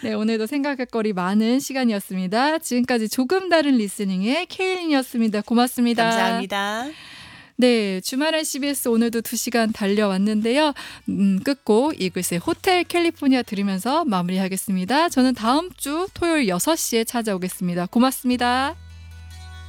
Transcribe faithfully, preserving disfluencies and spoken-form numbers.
네, 오늘도 생각할 거리 많은 시간이었습니다. 지금까지 조금 다른 리스닝의 케일린이었습니다. 고맙습니다. 감사합니다. 네, 주말엔 씨비에스 오늘도 두 시간 달려왔는데요. 음, 끝곡 이글스의 호텔 캘리포니아 들으면서 마무리하겠습니다. 저는 다음 주 토요일 여섯 시에 찾아오겠습니다. 고맙습니다.